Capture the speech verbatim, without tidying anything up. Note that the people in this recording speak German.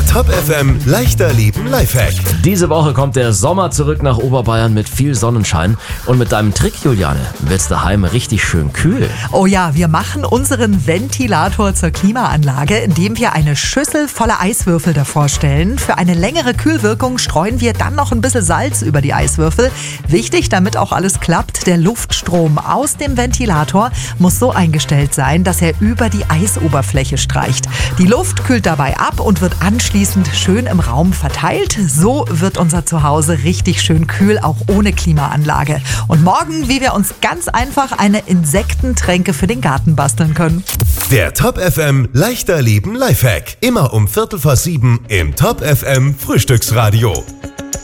Top F M leichter Leben Lifehack. Diese Woche kommt der Sommer zurück nach Oberbayern mit viel Sonnenschein. Und mit deinem Trick, Juliane, wird's daheim richtig schön kühl. Oh ja, wir machen unseren Ventilator zur Klimaanlage, indem wir eine Schüssel voller Eiswürfel davor stellen. Für eine längere Kühlwirkung streuen wir dann noch ein bisschen Salz über die Eiswürfel. Wichtig, damit auch alles klappt, der Luftstrom aus dem Ventilator muss so eingestellt sein, dass er über die Eisoberfläche streicht. Die Luft kühlt dabei ab und wird anschließend schön im Raum verteilt. So wird unser Zuhause richtig schön kühl, auch ohne Klimaanlage. Und morgen, wie wir uns ganz einfach eine Insektentränke für den Garten basteln können. Der Top F M leichter Leben Lifehack. Immer um Viertel vor sieben im Top F M Frühstücksradio.